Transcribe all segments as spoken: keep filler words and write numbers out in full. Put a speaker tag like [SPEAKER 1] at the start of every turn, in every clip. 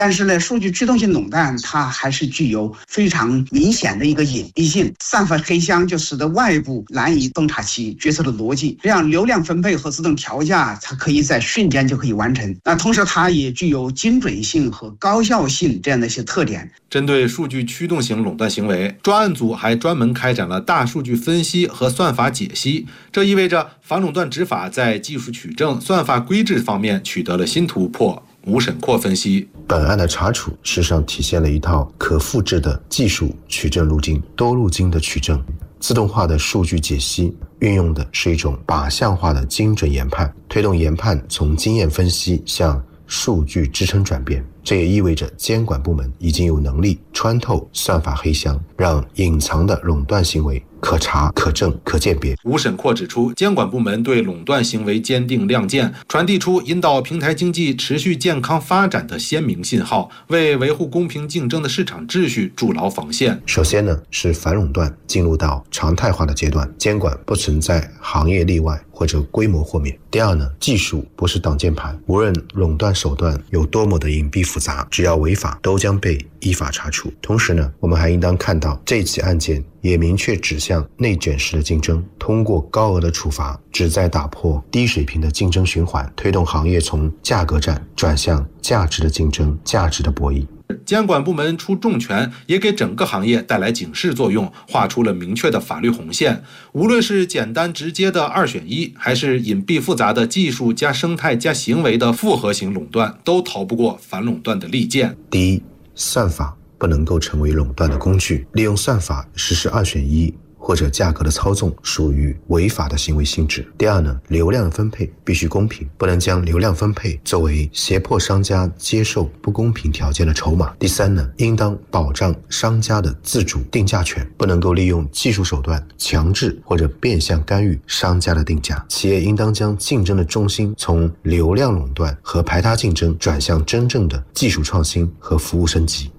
[SPEAKER 1] 但是呢，数据驱动性垄断它还是具有非常明显的一个隐蔽性，散发黑箱就使得外部难以洞察其决策的逻辑，这样流量分配和自动调价它可以在瞬间就可以完成。那同时它也具有精准性和高效性这样的一些特点。
[SPEAKER 2] 针对数据驱动型垄断行为，专案组还专门开展了大数据分析和算法解析，这意味着反垄断执法在技术取证、算法规制方面取得了新突破。吴沈阔分析，
[SPEAKER 3] 本案的查处事实上体现了一套可复制的技术取证路径，多路径的取证，自动化的数据解析，运用的是一种靶向化的精准研判，推动研判从经验分析向数据支撑转变。这也意味着监管部门已经有能力穿透算法黑箱，让隐藏的垄断行为可查、可证、可鉴别。
[SPEAKER 2] 吴沈阔指出，监管部门对垄断行为坚定亮剑，传递出引导平台经济持续健康发展的鲜明信号，为维护公平竞争的市场秩序筑牢防线。
[SPEAKER 3] 首先呢，是反垄断进入到常态化的阶段，监管不存在行业例外或者规模豁免。第二呢，技术不是挡箭牌，无论垄断手段有多么的隐蔽复杂，只要违法都将被依法查处。同时呢，我们还应当看到这起案件也明确指向内卷式的竞争，通过高额的处罚旨在打破低水平的竞争循环，推动行业从价格战转向价值的竞争、价值的博弈。
[SPEAKER 2] 监管部门出重拳，也给整个行业带来警示作用，画出了明确的法律红线。无论是简单直接的二选一，还是隐蔽复杂的技术加生态加行为的复合型垄断，都逃不过反垄断的利剑。
[SPEAKER 3] 第一，算法不能够成为垄断的工具，利用算法实施二选一或者价格的操纵属于违法的行为性质。第二呢，流量的分配必须公平，不能将流量分配作为胁迫商家接受不公平条件的筹码。第三呢，应当保障商家的自主定价权，不能够利用技术手段强制或者变相干预商家的定价。企业应当将竞争的重心从流量垄断和排他竞争转向真正的技术创新和服务升级。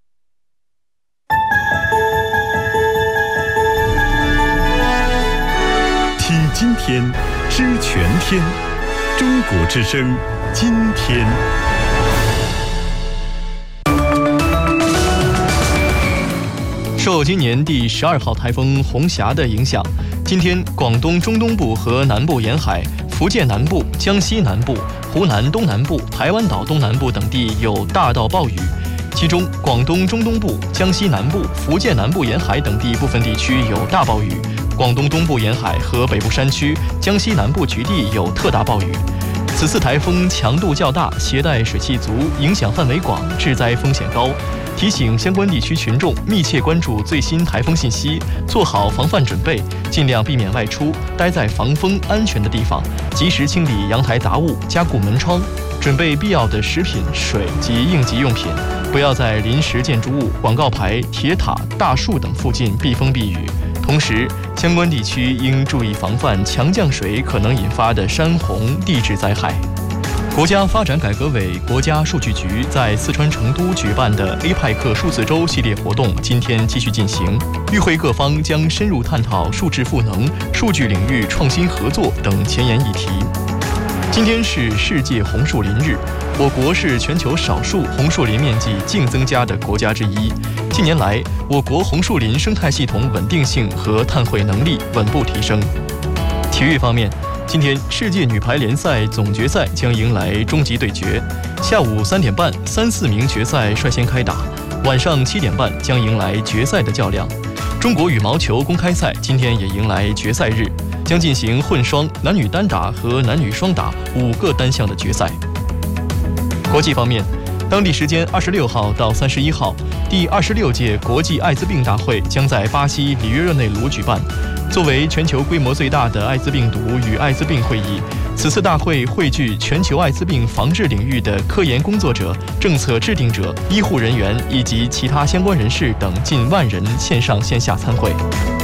[SPEAKER 4] 听今天，知全天，中国之声，今天。
[SPEAKER 5] 受今年第十二号台风红霞的影响，今天广东中东部和南部沿海、福建南部、江西南部、湖南东南部、台湾岛东南部等地有大到暴雨。其中，广东中东部、江西南部、福建南部沿海等地部分地区有大暴雨。广东东部沿海和北部山区、江西南部局地有特大暴雨。此次台风强度较大，携带水汽足，影响范围广，致灾风险高。提醒相关地区群众密切关注最新台风信息，做好防范准备，尽量避免外出，待在防风安全的地方，及时清理阳台杂物，加固门窗，准备必要的食品、水及应急用品，不要在临时建筑物、广告牌、铁塔、大树等附近避风避雨。同时，相关地区应注意防范强降水可能引发的山洪、地质灾害。国家发展改革委、国家数据局在四川成都举办的 A P E C 数字周系列活动今天继续进行，与会各方将深入探讨数字赋能、数据领域创新合作等前沿议题。今天是世界红树林日，我国是全球少数红树林面积净增加的国家之一。近年来，我国红树林生态系统稳定性和碳汇能力稳步提升。体育方面，今天世界女排联赛总决赛将迎来终极对决，下午三点半，三四名决赛率先开打，晚上七点半将迎来决赛的较量。中国羽毛球公开赛今天也迎来决赛日，将进行混双、男女单打和男女双打五个单项的决赛。国际方面，当地时间二十六号到三十一号，第二十六届国际艾滋病大会将在巴西里约热内卢举办。作为全球规模最大的艾滋病毒与艾滋病会议，此次大会汇聚全球艾滋病防治领域的科研工作者、政策制定者、医护人员以及其他相关人士等近万人线上线下参会。